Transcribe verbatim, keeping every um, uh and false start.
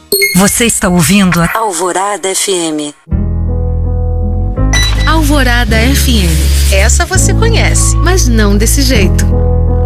Você está ouvindo a Alvorada F M. Alvorada F M. Essa você conhece, mas não desse jeito.